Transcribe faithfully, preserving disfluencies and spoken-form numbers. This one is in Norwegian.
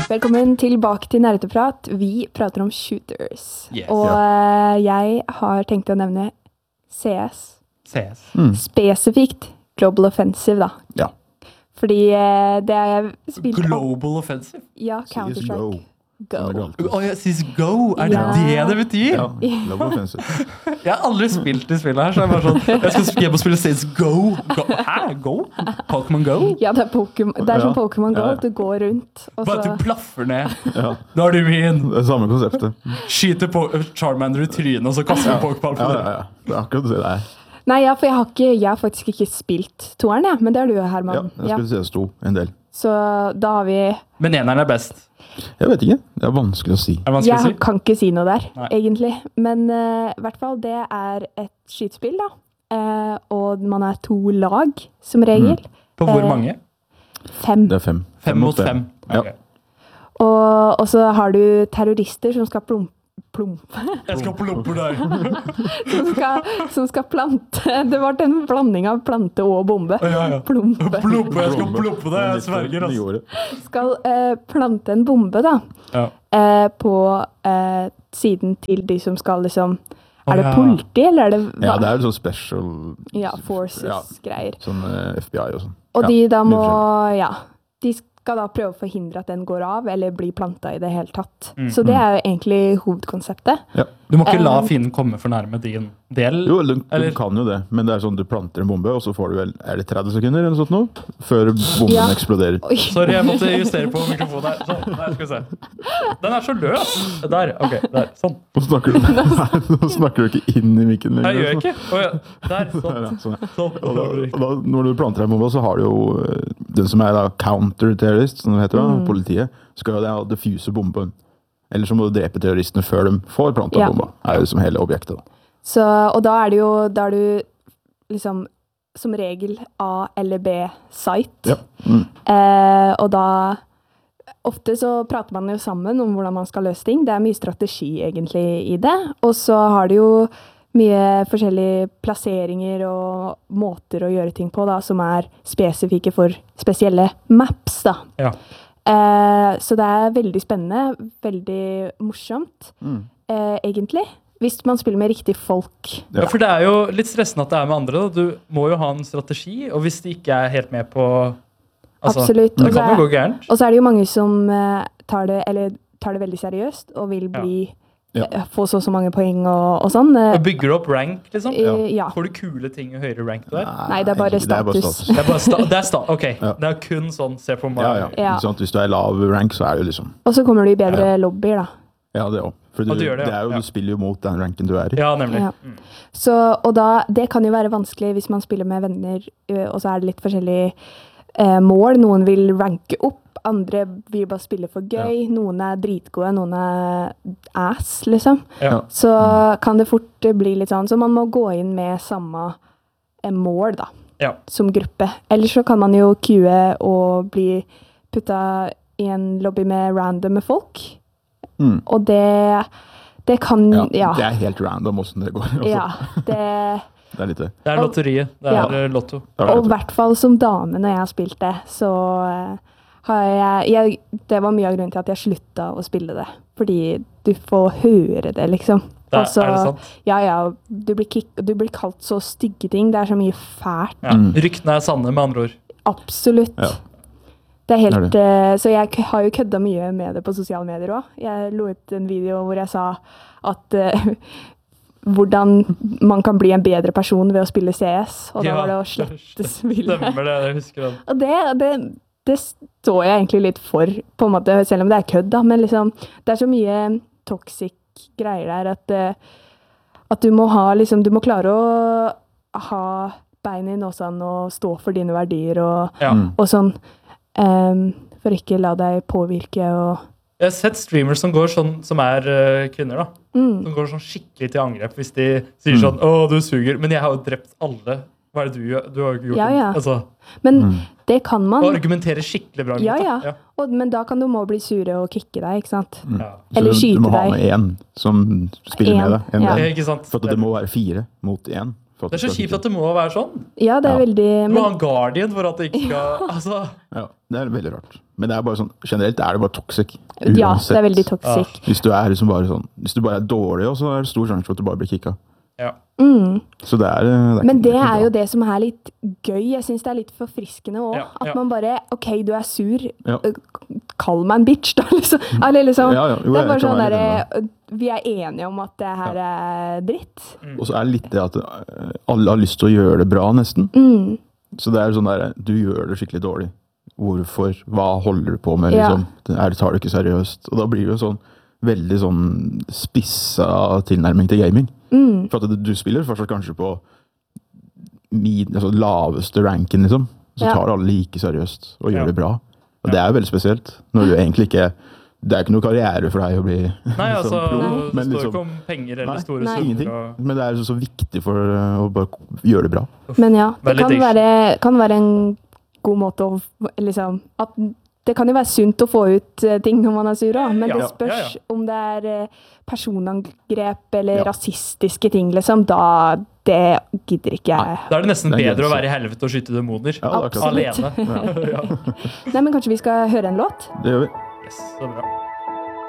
Velkommen tilbake til Nerdeprat. Vi prater om shooters. Yes. Og Ja. eh, jeg har tenkt å nevne C S. C S. Mm. Spesifikt Global Offensive, da. Ja. Fordi eh, det har jeg spilt... Global Offensive? Ja, C S G O. Counter-Strike. Go. Som er galt. Å, jeg sier go! Er det Ja. det det betyr? Ja, Global Offensive. Jeg har aldri spilt de spillene her, så jeg er bare sånn Jeg skal hjem og spille Saints Go. go. Hæ? Go? Pokémon Go? Ja, det er, Pokemon, det er som Ja. Pokémon Go. Ja. Du går rundt, og Bare at så... du plaffer ned. Ja, Da er du min. det er samme konseptet. Skyter på Charmander i trynet, og så kaster du Pokéball på Ja, det. ja, ja. Det er akkurat det det er. Nei, ja, for jeg har, ikke, jeg har faktisk ikke spilt toeren, ja. Men det har du, Ja, Herman. jeg skulle si det sto en del. Så da har vi... Men eneren er best. Jeg vet ikke, det er vanskelig å si. Er det vanskelig å Jeg si? kan ikke si noe der, Nei. egentlig. Men eh, i hvert fall, det er et skytespill, da. Eh, og man er to lag, som regel. På hvor Eh, mange? Fem. Det er fem. Fem mot fem. Ja. Ok. Og, og så har du terrorister som skal plumpe. Plump, Jeg skal plumpe deg. som, skal, som skal plante. Det var en blanding av plante og bombe. Ja, ja. Plumpe. Plumpe, jeg skal plumpe deg, jeg sverger, altså. altså. Skal eh, plante en bombe, da. Ja. Eh, på eh, siden til de som skal liksom... Å, Er det ja. politi, eller er det... Ja, det er jo sånn special Ja, forces-greier. Sånn eh, F B I og sånn. Og Ja, de da litt må, forskjellig. ja, de skal da prøve å forhindre at den går av, eller blir planta i det hele tatt. Mm. Så det er jo egentlig hovedkonseptet. Ja. Du må ikke la Eh, fienden komme for nærme din del. Jo, du, du Eller- kan jo det, men det er sånn du planter en bombe, og så får du vel, er det tretti sekunder eller noe sånt nå? Før bomben Ja. eksploderer. Oi. Sorry, jeg måtte justere på mikrofonen her. Sånn, der skal vi se. Den er så løs. Der, ok, der, sånn. Nå snakker du, Nei, nå snakker du ikke inn i mikken min. Nei, jeg gjør ikke. Å, ja. Der, Ja, sånn. ja, sånn. Sånn. Og da, og da, når du planter en bombe, så har du jo eh, den som er da counter-terrorist, som det heter da, Mm. politiet, skal jo da diffuse bomben. Eller så må du drepe terroristene før de får plantet Ja. bomba. Det er jo som hele objektet. Da. Så, og da er det jo, da er du liksom som regel A eller B-site. Ja. Mm. Eh, og da, ofte så prater man jo sammen om hvordan man skal løse ting. Det er mye strategi egentlig i det. Og så har det jo mye forskjellige plasseringer og måter å gjøre ting på da, som er spesifikke for spesielle maps da. Ja. Eh, så det er veldig spennende, veldig morsomt, Mm. eh, egentlig. Hvis man spiller med riktig folk. Ja, for det er jo litt stressende at det er med andre. Da. Du må jo ha en strategi, og hvis de ikke er helt med på altså, Absolutt. Det Og så kan jo er- gå gærent. Og så er det jo mange som eh, tar, det, eller, tar det veldig seriøst og vil bli, Ja. eh, få så og så mange poeng og, og sånn. Eh, Og bygger du opp rank, liksom? eh, ja. Får du kule ting jo høyere rank du er? Nei, det er bare status. Det er bare sta det er sta ok, Ja. det er kun sånn, se på meg. Ja, ja. Ja. Ikke sant? Hvis du er lav rank, så er det jo liksom Og så kommer du i bedre Ja. lobbyer, da. Ja, det òg. For du, Ja, du gjør det, det ja. er jo, Ja. du spiller jo mot den ranken du er i. Ja, nemlig. Ja. Mm. Så, og da, det kan jo være vanskelig hvis man spiller med venner, ø, og så er det litt forskjellige eh, mål. Noen vil ranke opp, andre vil bare spille for gøy. Noen er dritgode, noen er ass, liksom. Ja. Så kan det fort bli litt sånn. Så man må gå inn med samme eh, mål, da, Ja. som gruppe. Ellers så kan man jo queue og bli putta i en lobby med randomme folk. Mm. Og det, det kan, Ja, ja. Det er helt random åssen det går. Også. Ja, det... Det er litt det. Det er lotteriet. Det Ja. er eh, lotto. Det er Og i det. hvert fall som dame når jeg har spilt det, så eh, har jeg, jeg Det var mye av grunnen til at jeg slutta å spille det. Fordi du får høre det, liksom. Det er, Altså, er det sant? Ja, ja. Du blir, kick, du blir kalt så stygge ting. Det er så mye fælt. Ja. Mm. Ryktene er sanne, med andre ord. Absolutt. Ja. Det er helt, Det eh, så jeg k- har jo kødda mye med det på sosiale medier òg. Jeg lo ut en video hvor jeg sa at eh, hvordan man kan bli en bedre person ved å spille C S. Og da Ja, var det å slette spillet. Stemmer det, jeg husker den. Og det, det, det står jeg egentlig litt for, på en måte, selv om det er kødd, da. Men liksom, det er så mye toxic greier der at, eh, at du må ha, liksom, du må klare å ha bein i nåsen og stå for dine verdier og, Ja. Mm. og sånn, em, for ikke la deg påvirke og... Jeg har sett streamers som går sånn, som er eh, kvinner, da. Mm. Som går sånn skikkelig til angrep hvis de sier Mm. sånn 'Å, du suger'. Men jeg har jo drept alle. Hva er det du gjør? Du har jo ikke gjort Ja, noe. ja. Altså, Men Mm. det kan man, og argumentere skikkelig bra. imot Ja, det. ja. og, men da kan du må bli sure og kicke deg, ikke sant? Mm. Ja. Så Eller du, skyte du må ha deg. med én som spiller En, med deg. En ja. der. Ja, ikke sant? For at det må være fire mot én. for at Det er så skal kjipt at det må være sånn. Ja, det er Ja. veldig... Du må ha Men, en guardian for at det ikke skal altså, Ja, det er veldig rart. Men det er bare sånn, generelt er det bare toxic. Ja, det er veldig toxic. Hvis du er liksom bare sånn, hvis du bare er dårlig, så er det stor sjanse for at du bare blir kicka. Ja. Mm. Så det er, det er Men det ikke er bra. jo det som er litt gøy. Jeg synes det er litt forfriskende også. Ja, ja. At man bare, ok, du er sur, Ja. kall meg en bitch da, liksom. Eller liksom, Ja, ja, jo, det er jeg bare kan sånn være der, enig vi er enige om at det her er dritt. Og så er det litt det at eh, alle har lyst til å gjøre det bra, nesten. Mm. Så det er sånn der, du gjør det skikkelig dårlig. Hvorfor? Hva holder du på med, Ja. liksom? Det er, tar du ikke seriøst. Og da blir det jo sånn, veldig sånn spissa tilnærming til gaming. Mm. For at du spiller fortsatt kanskje på min, altså laveste ranken, liksom. Så Ja. tar alle like seriøst og gjør Ja. det bra. Og det er jo veldig spesielt. Når du egentlig ikke, det er ikke noe karriere for deg å bli Nei, altså, sånn pro, det men står liksom, ikke om penger eller Nei, store Nei. summer. ingenting. Og, Men det er så, så viktig for uh, å bare gjøre det bra. Men ja, det kan Validation. være, kan være en god måte å, liksom, at det kan jo være sunt å få ut eh, ting når man er sur også, men Ja, det ja, spørs ja. om det er eh, personangrep eller Ja. rasistiske ting, liksom. Da, det gidder ikke jeg. da er det nesten Det er bedre å grenser. være i helvete og skyte demoner. Ja, det er akkurat det. Alene. ja. Nei, men kanskje vi skal høre en låt? Det gjør vi. Yes, så bra.